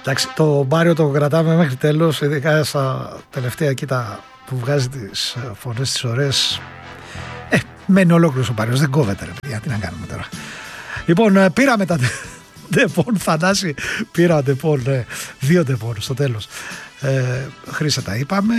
Εντάξει, το Μπάριο το κρατάμε μέχρι τέλος, ειδικά στα τελευταία κοίτα που βγάζει τις φωνές τις ωραίες. Μένει ολόκληρος ο Μπάριος, δεν κόβεται ρε παιδιά, τι να κάνουμε τώρα. Λοιπόν, πήραμε τα ντεπών, Θανάση, πήρα ντεπών, 2 ντεπών στο τέλος. Χρήσα τα είπαμε.